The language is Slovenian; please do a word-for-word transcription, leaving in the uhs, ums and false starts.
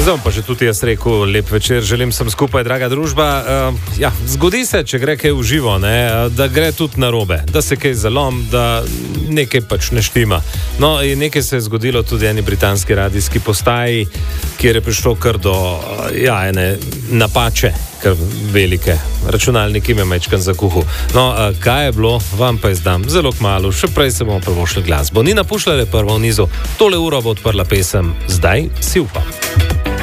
Zdaj pa že tudi jaz rekel, lep večer, želim sem skupaj, draga družba. Uh, ja, zgodi se, če gre kaj v živo, ne, da gre tudi narobe, da se kaj zalom, da nekaj pač ne štima. No, in nekaj se je zgodilo tudi eni britanski radijski postaji, kjer je prišlo kar do uh, ja, ene napače, kar velike. Računalnik im je mečkan zakuhal. No, uh, kaj je bilo, vam pa izdam zelo kmalu, še prej se bomo prvošli glasbo. Nina Pušlar je prva v nizu, tole uro bo odprla pesem Zdaj si upam.